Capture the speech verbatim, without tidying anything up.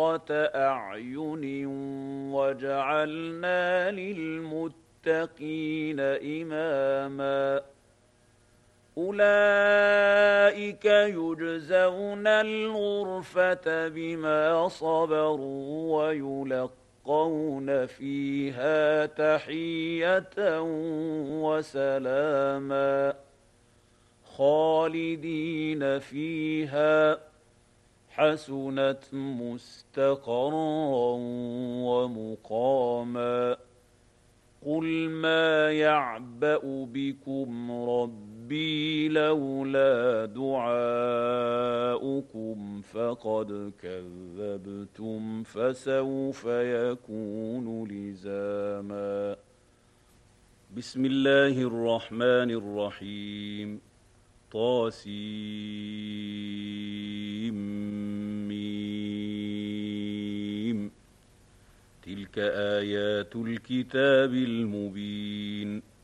قرة أعين وجعلنا للمتقين إماما أولئك يجزون الغرفة بما صبروا ويلقون فيها تحية وسلاما خالدين فيها حسنت مستقرا ومقاما قل ما يعبأ بكم ربي لولا دعاؤكم فقد كذبتم فسوف يكون لزاما. بسم الله الرحمن الرحيم. طاسيم تلك آيات الكتاب المبين